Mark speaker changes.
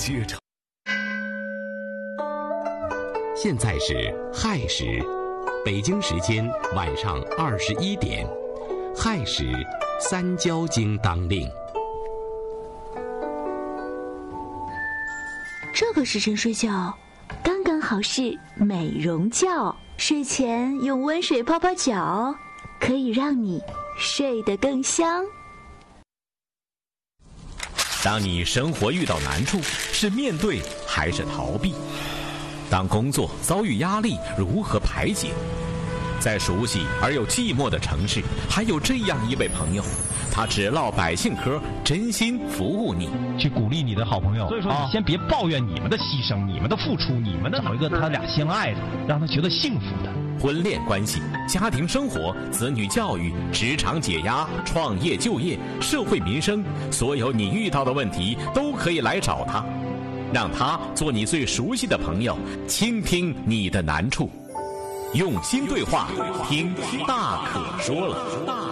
Speaker 1: 接着。
Speaker 2: 现在是亥时，北京时间晚上21点，亥时三焦经当令。
Speaker 3: 这个时辰睡觉，刚刚好是美容觉。睡前用温水泡泡脚，可以让你睡得更香。
Speaker 4: 当你生活遇到难处，是面对还是逃避？当工作遭遇压力，如何排解？在熟悉而又寂寞的城市，还有这样一位朋友，他只唠百姓嗑，真心服务你，
Speaker 5: 去鼓励你的好朋友。所以说，你先别抱怨你们的牺牲、你们的付出、你们的找一个他俩相爱的，让他觉得幸福的。
Speaker 4: 婚恋关系、家庭生活、子女教育、职场解压、创业就业、社会民生，所有你遇到的问题都可以来找他，让他做你最熟悉的朋友，倾听你的难处。用心对话，听大可说了。